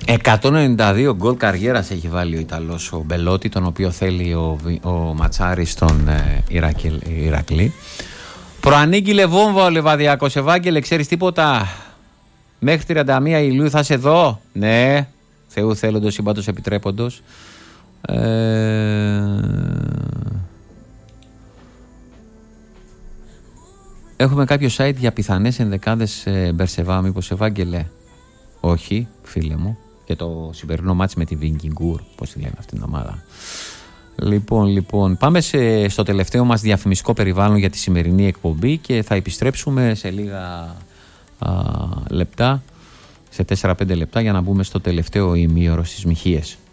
192 γκολ καριέρας έχει βάλει ο Ιταλός ο Μπελότη, τον οποίο θέλει ο Ματσάρης στον Ηρακλή. Προανήγγειλε βόμβα ο Λεβαδιακός. Ευάγγελε, ξέρεις τίποτα? Μέχρι 31 Ιουλίου θα είσαι εδώ? Ναι, Θεού θέλοντος, σύμπαντος επιτρέποντος. Έχουμε κάποιο site για πιθανές ενδεκάδες Μπερσεβά, μήπως, Ευάγγελε? Όχι, φίλε μου. Και το σημερινό μάτς με τη Βινγκιγκούρ, πώς τη λένε αυτήν την ομάδα. Λοιπόν, πάμε στο τελευταίο μας διαφημιστικό περιβάλλον για τη σημερινή εκπομπή και θα επιστρέψουμε σε λίγα λεπτά, σε 4-5 λεπτά, για να μπούμε στο τελευταίο ημίωρο στις Μοιχείες.